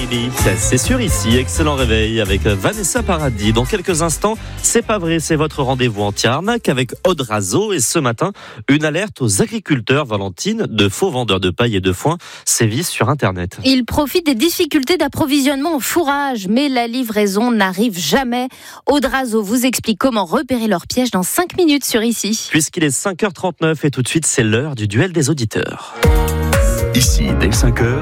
Riley, c'est sûr ici. Excellent réveil avec Vanessa Paradis. Dans quelques instants, c'est pas vrai, c'est votre rendez-vous anti-arnaque avec Odrazo. Et ce matin, une alerte aux agriculteurs, Valentine, de faux vendeurs de paille et de foin sévissent sur Internet. Ils profitent des difficultés d'approvisionnement au fourrage, mais la livraison n'arrive jamais. Odrazo vous explique comment repérer leur piège dans 5 minutes sur Ici. Puisqu'il est 5h39 et tout de suite, c'est l'heure du duel des auditeurs. Ici, dès 5h,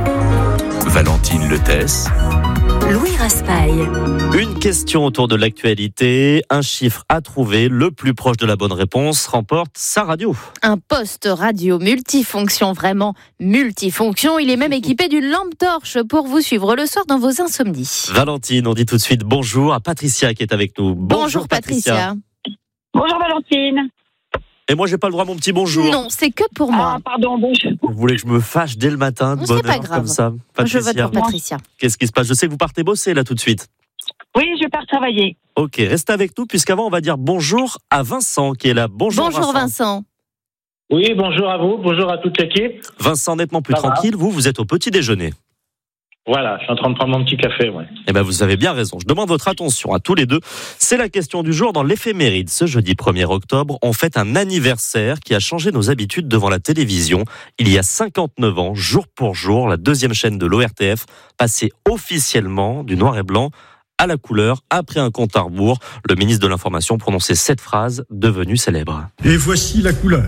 Valentine Letès, Louis Raspail. Une question autour de l'actualité, un chiffre à trouver, le plus proche de la bonne réponse remporte sa radio. Un poste radio multifonction, vraiment multifonction. Il est même équipé d'une lampe torche pour vous suivre le soir dans vos insomnies. Valentine, on dit tout de suite bonjour à Patricia qui est avec nous. Bonjour Patricia. Bonjour Valentine. Et moi, j'ai pas le droit à mon petit bonjour. Non, c'est que pour moi. Ah, pardon, bonjour. Vous voulez que je me fâche dès le matin de C'est bonne pas heure grave. comme ça, Patricia? Je vote pour Patricia. Qu'est-ce qui se passe? Je sais que vous partez bosser là tout de suite. Oui, je pars travailler. Ok, restez avec nous puisqu'avant on va dire bonjour à Vincent qui est là. Bonjour Vincent. Oui, bonjour à vous, bonjour à toute l'équipe. Vincent, nettement plus Ça va. tranquille, vous êtes au petit déjeuner. Voilà, je suis en train de prendre mon petit café, ouais. Eh ben, vous avez bien raison. Je demande votre attention à tous les deux. C'est la question du jour dans l'éphéméride. Ce jeudi 1er octobre, on fête un anniversaire qui a changé nos habitudes devant la télévision. Il y a 59 ans, jour pour jour, la deuxième chaîne de l'ORTF passait officiellement du noir et blanc à la couleur. Après un compte à rebours, le ministre de l'Information prononçait cette phrase devenue célèbre. Et voici la couleur.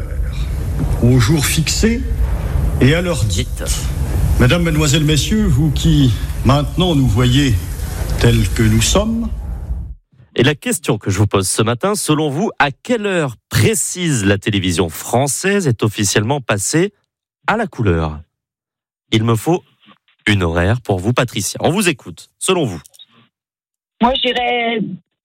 Au jour fixé et à l'heure dite. Mesdames, Mesdemoiselles, Messieurs, vous qui maintenant nous voyez tels que nous sommes. Et la question que je vous pose ce matin, selon vous, à quelle heure précise la télévision française est officiellement passée à la couleur? Il me faut une horaire pour vous, Patricia. On vous écoute, selon vous. Moi, je dirais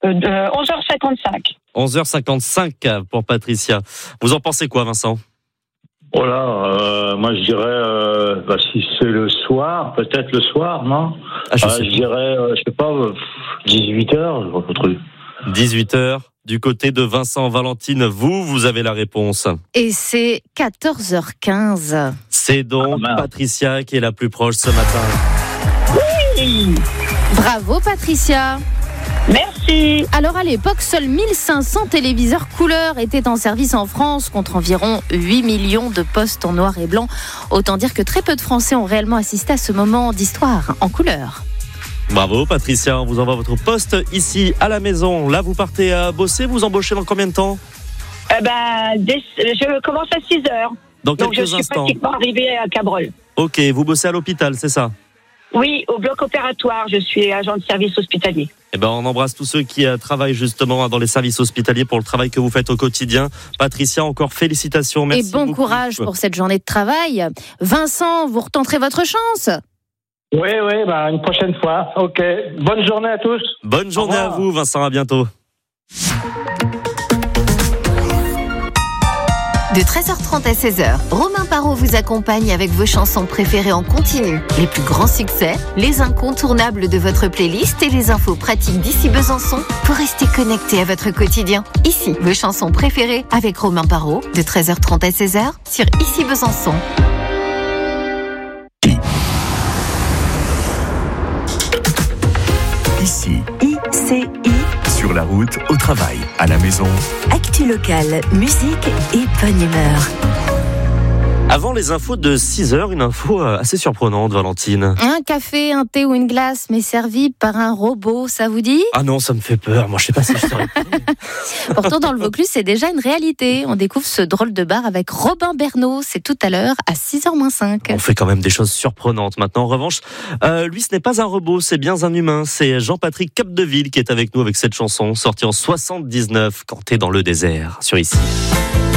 11h55. 11h55 pour Patricia. Vous en pensez quoi, Vincent? Oh là, moi je dirais, si c'est le soir, peut-être le soir, non? Je sais Je dirais, je sais pas, 18h, je vois pas trop. 18h, du côté de Vincent. Valentine, vous avez la réponse. Et c'est 14h15. C'est donc Patricia qui est la plus proche ce matin. Oui, Bravo Patricia. merci. Alors à l'époque, seuls 1500 téléviseurs couleur étaient en service en France contre environ 8 millions de postes en noir et blanc. Autant dire que très peu de Français ont réellement assisté à ce moment d'histoire en couleur. Bravo Patricia, on vous envoie votre poste ici à la maison. Là, vous partez à bosser, vous embauchez dans combien de temps? Je commence à 6h. Dans Donc je quelques suis instants. pratiquement arrivée à Cabrol. Ok, vous bossez à l'hôpital, c'est ça? Oui, au bloc opératoire, je suis agent de service hospitalier. Eh ben, on embrasse tous ceux qui travaillent justement dans les services hospitaliers pour le travail que vous faites au quotidien. Patricia, encore félicitations, merci Et bon beaucoup. courage pour cette journée de travail. Vincent, vous retenterez votre chance. Oui, une prochaine fois. Ok, bonne journée à tous. Bonne journée à vous, Vincent, à bientôt. De 13h30 à 16h, Romain Parot vous accompagne avec vos chansons préférées en continu. Les plus grands succès, les incontournables de votre playlist et les infos pratiques d'Ici Besançon pour rester connecté à votre quotidien. Ici, vos chansons préférées avec Romain Parot de 13h30 à 16h sur Ici Besançon. ici, ICI, sur la route, au travail, à la maison. actu locale, musique et bonne humeur. Avant les infos de 6h, une info assez surprenante, Valentine. Un café, un thé ou une glace, mais servi par un robot, ça vous dit? Ah non, ça me fait peur. Moi, je sais pas si je serais... Pourtant, dans le Vaucluse, c'est déjà une réalité. On découvre ce drôle de bar avec Robin Bernot. C'est tout à l'heure à 6h-5. On fait quand même des choses surprenantes maintenant. En revanche, lui, ce n'est pas un robot, c'est bien un humain. C'est Jean-Patrick Capdeville qui est avec nous avec cette chanson, sortie en 79, quand t'es dans le désert, sur Ici.